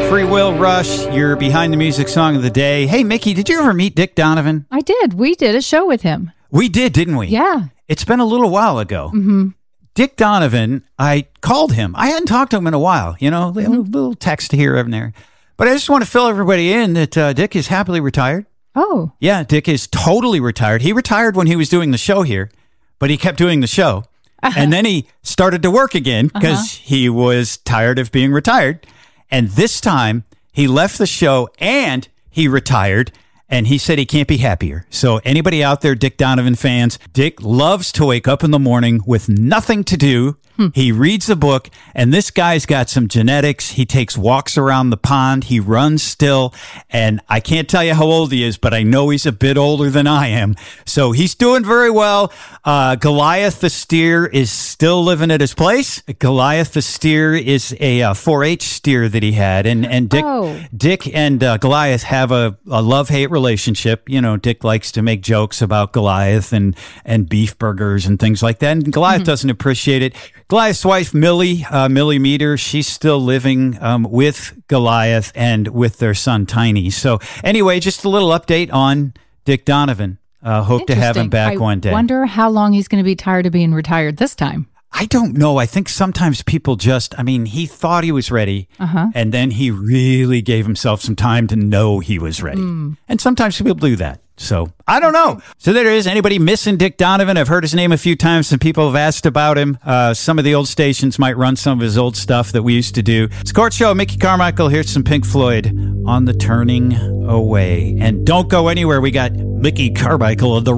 Free Will Rush, your Behind the Music song of the day. Hey, Mickey, did you ever meet Dick Donovan? I did. We did a show with him. We did, didn't we? Yeah. It's been a little while ago. Mm-hmm. Dick Donovan, I called him. I hadn't talked to him in a while, you know, little text here and there. But I just want to fill everybody in that Dick is happily retired. Oh. Yeah, Dick is totally retired. He retired when he was doing the show here, but he kept doing the show. And then he started to work again because he was tired of being retired. And this time he left the show and he retired. And he said he can't be happier. So anybody out there, Dick Donovan fans, Dick loves to wake up in the morning with nothing to do. He reads a book, and this guy's got some genetics. He takes walks around the pond. He runs still. And I can't tell you how old he is, but I know he's a bit older than I am. So he's doing very well. Goliath the steer is still living at his place. Goliath the steer is a 4-H steer that he had. And Dick and Goliath have a love-hate relationship. You know, Dick likes to make jokes about Goliath and beef burgers and things like that. And Goliath doesn't appreciate it. Goliath's wife, Millie Meter, she's still living with Goliath and with their son, Tiny. So anyway, just a little update on Dick Donovan. Hope to have him back one day. I wonder how long he's going to be tired of being retired this time. I don't know. I think sometimes people he thought he was ready, and then he really gave himself some time to know he was ready. And sometimes people do that. So, I don't know. So there it is. Anybody missing Dick Donovan? I've heard his name a few times. Some people have asked about him. Some of the old stations might run some of his old stuff that we used to do. It's Court Show. Mickey Carmichael. Here's some Pink Floyd on the Turning Away. And don't go anywhere. We got Mickey Carmichael of the